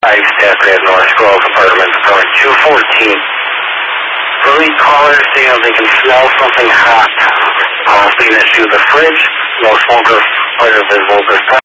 Stafford North Grove Apartments, going 214. Early callers say they can smell something hot. Possibly an issue with the fridge. No smoke or fire visible at this time.